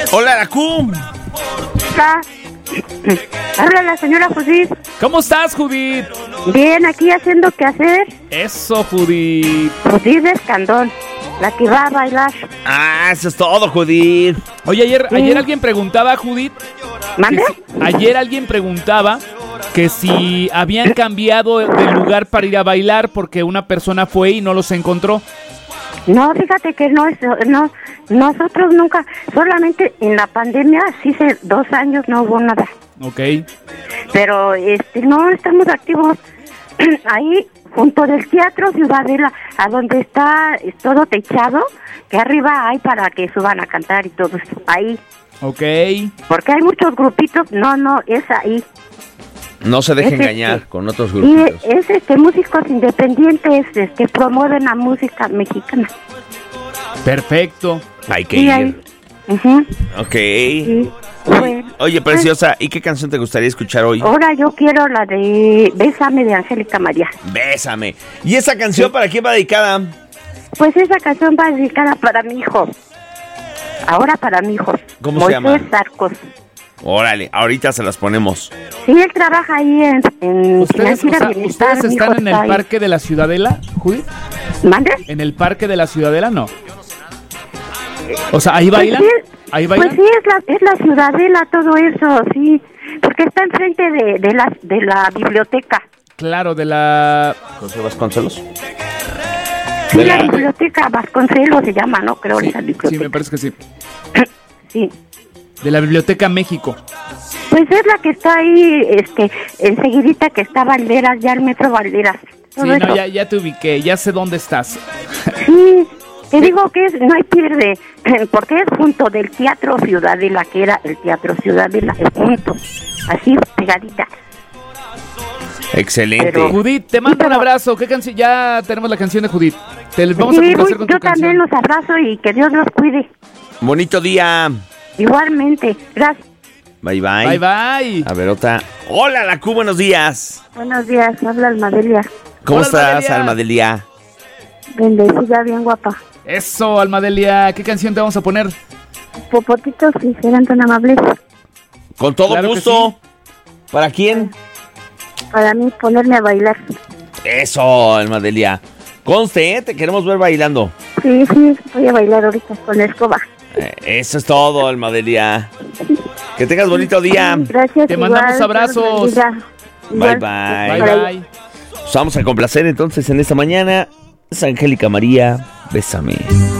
Hola, la Q. Habla la señora Judith. ¿Cómo estás, Judith? Bien, aquí haciendo qué hacer. Eso, Judith. Judith Escandón, la que va a bailar. Ah, eso es todo, Judith. Oye, ayer alguien preguntaba, Judith. ¿Mande? Ayer alguien preguntaba que si habían cambiado de lugar para ir a bailar porque una persona fue y no los encontró. No, fíjate que no, nosotros nunca, solamente en la pandemia, sí, hace 2 años no hubo nada. Ok. Pero no estamos activos ahí junto del Teatro Ciudadela, a donde está todo techado, que arriba hay para que suban a cantar y todo eso, ahí. Ok. Porque hay muchos grupitos, no, es ahí. No se deje Es engañar con otros Y grupitos. es músicos independientes que promueven la música mexicana. Perfecto. Hay que Sí, ir. ahí. Ujú, Ok. sí. Bueno, Oye, preciosa, ¿y qué canción te gustaría escuchar hoy? ahora yo quiero la de Bésame de Angélica María. Bésame. ¿Y esa canción para quién va dedicada? Pues esa canción va dedicada para mi hijo. Ahora para mi hijo. ¿Cómo se llama? Moisés Arcos. Órale, ahorita se las ponemos. Sí, él trabaja ahí en ¿Ustedes, Financiera Bienestar. ¿ustedes mi hijo están en está el ahí. parque de la Ciudadela, Judith? ¿Mande? ¿En el parque de la Ciudadela? No. O sea, ¿ahí bailan? Pues sí, ¿Ahí bailan? Pues sí, es la Ciudadela, todo eso, sí. Porque está enfrente de la biblioteca. Claro, de la... ¿José Vasconcelos? Sí, De la la- biblioteca Vasconcelos se llama, ¿no? Creo esa Sí, biblioteca. me parece que sí. Sí. De la Biblioteca México. Pues es la que está ahí, enseguidita que está Valderas, ya el metro Valderas. Todo Sí, no, eso. ya te ubiqué, ya sé dónde estás. Sí, te digo que no hay pierde, porque es junto del Teatro Ciudadela, que era el Teatro Ciudadela, es junto, así pegadita. Excelente. Pero- Judith, te mando un abrazo. ¿Qué canción? Ya tenemos la canción de Judith. Te vamos a Sí, complacer con yo tu también canción. los abrazo y que Dios los cuide. Bonito día. Igualmente, gracias. Bye, bye. Bye, bye. A ver, otra. Hola, la Q, buenos días. Buenos días, habla Almadelia. ¿Cómo Hola, estás, Almadelia. Almadelia? Bendecida, bien guapa. Eso, Almadelia. ¿Qué canción te vamos a poner? Popotitos, si serán tan amables. Con todo Claro que gusto. ¿Para quién? Para mí, ponerme a bailar. Eso, Almadelia. Conste, te queremos ver bailando. Sí, voy a bailar ahorita con la escoba. Eso es todo, Almadelia. Que tengas bonito día. Gracias. Te mandamos igual, abrazos. Dios bendiga. Bye, Igual. bye. Bye, Bye. bye. Pues vamos a complacer entonces en esta mañana. Es Angélica María, bésame.